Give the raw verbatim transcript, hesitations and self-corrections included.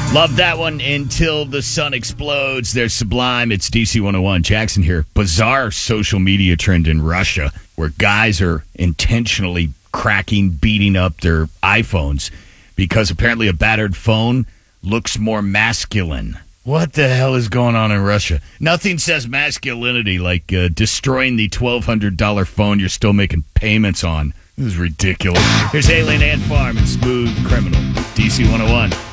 Love that one. Until the Sun Explodes. There's Sublime. It's D C one oh one. Jackson here. Bizarre social media trend in Russia where guys are intentionally cracking, beating up their iPhones because apparently a battered phone looks more masculine. What the hell is going on in Russia? Nothing says masculinity like uh, destroying the twelve hundred dollars phone you're still making payments on. This is ridiculous. Here's Alien Ant Farm and Smooth Criminal. D C one oh one.